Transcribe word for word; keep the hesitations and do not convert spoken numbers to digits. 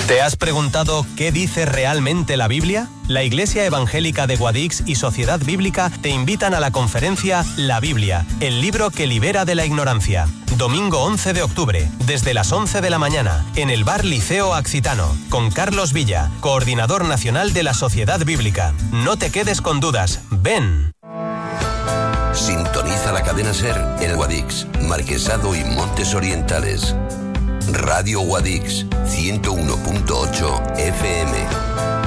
¿Te has preguntado qué dice realmente la Biblia? La Iglesia Evangélica de Guadix y Sociedad Bíblica te invitan a la conferencia La Biblia, el libro que libera de la ignorancia. Domingo once de octubre, desde las once de la mañana, en el Bar Liceo Accitano, con Carlos Villa, coordinador nacional de la Sociedad Bíblica. No te quedes con dudas, ven. Sintoniza la cadena SER en Guadix, Marquesado y Montes Orientales. Radio Guadix, ciento uno punto ocho F M.